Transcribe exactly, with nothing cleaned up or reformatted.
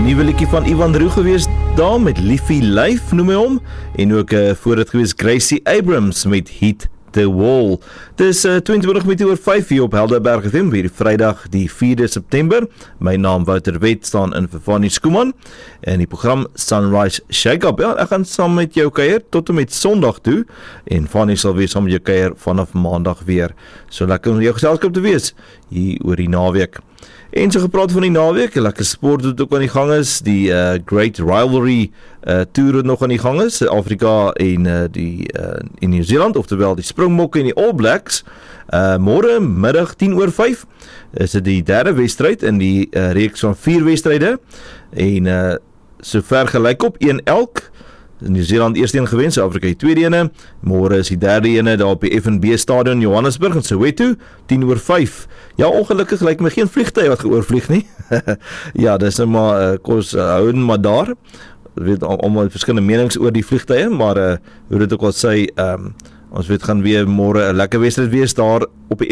nuwe liedjie van Ivan Roux gewees daar met Liefie Lyf noem hy hom, en ook uh, voor dit gewees Gracie Abrams met Hit the Wall. Dit is uh, tweeëntwintig minute oor vyf hier op Helderberg F M, hier Vrydag die vierde September. My naam Wouter Wet staan in vir Fanny Skuman en die program Sunrise Shake-Up. Ja, ek gaan saam met jou kuier tot en met Sondag toe en Fanny sal weer saam met jou kuier vanaf Maandag weer. So lekker om jou geselskap te wees hier oor die naweek. En so gepraat van die naweek, lekker sport wat ook aan die gang is, die uh, Great Rivalry uh, Tour wat nog aan die gang is, Afrika en uh, die uh, in Nieu-Seeland, oftewel die Springbokke en die All Blacks. Uh, môre middag tien oor vyf is dit die derde wedstryd in die uh, reeks van vier wedstryde en uh, so ver gelyk op een elk. Nieu-Seeland eerste een gewen, Suid-Afrika die tweede ene. Môre is die derde ene daar op die F N B stadion Johannesburg in Soweto, tien oor vyf. Ja, ongelukkig lyk my geen vliegtuig wat geoorvlieg nie. Ja, dis nou maar uh, kos uh, houden maar daar. Weet almal verskillende menings oor die vliegtuie, maar uh, hoe dit ook al sê, um, ons weet gaan weer môre 'n lekker wedstryd wees daar op die